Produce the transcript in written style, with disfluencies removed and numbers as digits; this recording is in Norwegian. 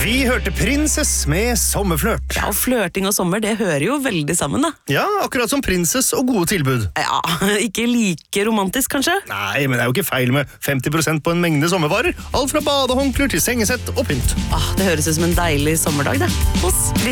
Vi hørte Princess med sommerflørt. Ja, og flørting og sommer, det hører jo veldig sammen da. Ja, akkurat som Princess og gode tilbud. Ja, ikke like romantisk kanskje? Nei, men det er jo ikke feil med 50% på en mengde sommervarer. Alt fra badehåndklær til sengesett og pynt. Det høres ut som en deilig sommerdag det. Hos